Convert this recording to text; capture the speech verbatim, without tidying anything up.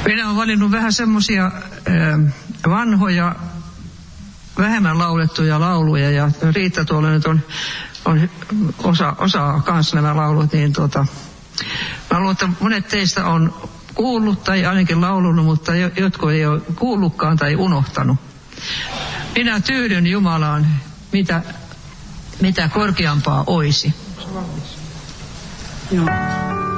Minä olen valinnut vähän semmoisia vanhoja, vähemmän laulettuja lauluja, ja Riitta tuolla nyt on, on osa, osaa kanssa nämä laulut, niin tota, mä luulen, että monet teistä on kuullut tai ainakin laulunut, mutta jotkut ei ole kuullutkaan tai unohtanut. Minä tyydyn Jumalaan, mitä, mitä korkeampaa oisi. Joo.